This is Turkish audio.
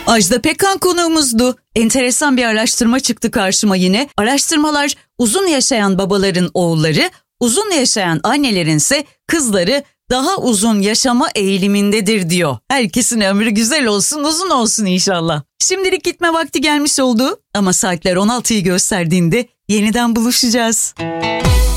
Ajda Pekkan konuğumuzdu. Enteresan bir araştırma çıktı karşıma yine. Araştırmalar uzun yaşayan babaların oğulları, uzun yaşayan annelerin ise kızları daha uzun yaşama eğilimindedir diyor. Herkesin ömrü güzel olsun, uzun olsun inşallah. Şimdilik gitme vakti gelmiş oldu ama saatler 16'yı gösterdiğinde yeniden buluşacağız.